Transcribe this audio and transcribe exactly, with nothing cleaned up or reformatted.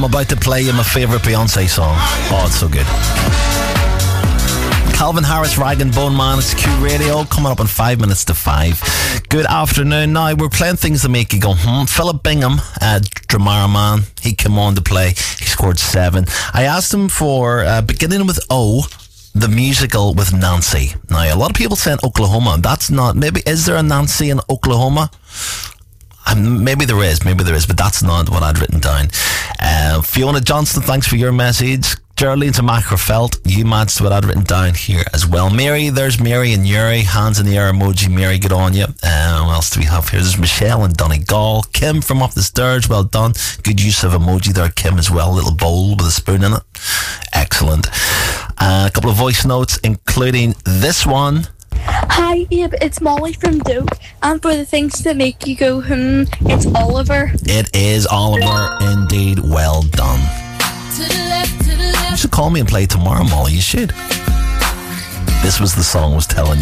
I'm about to play you my favourite Beyonce song. Oh, it's so good. Calvin Harris, Rag and Bone Man. It's Q Radio, coming up in five minutes to five. Good afternoon. Now, we're playing things that make you go, hmm. Philip Bingham, uh, Dramara man, he came on to play. He scored seven. I asked him for, uh, beginning with O, the musical with Nancy. Now, a lot of people saying Oklahoma. That's not, maybe, is there a Nancy in Oklahoma? Um, maybe there is, maybe there is, but that's not what I'd written down. Uh, Fiona Johnston, thanks for your message. Geraldine to Macrofelt, you matched what I'd written down here as well. Mary, there's Mary and Yuri, hands in the air emoji. Mary, good on you. Uh, what else do we have here? There's Michelle and Donegal. Kim from Up the Stairs, well done. Good use of emoji there, Kim, as well. A little bowl with a spoon in it. Excellent. Uh, a couple of voice notes, including this one. Hi, Abe, it's Molly from Doak, and for the things that make you go, hmm, it's Oliver. It is Oliver, indeed. Well done. To the left, to the left. You should call me and play tomorrow, Molly. You should. This was the song I was telling you.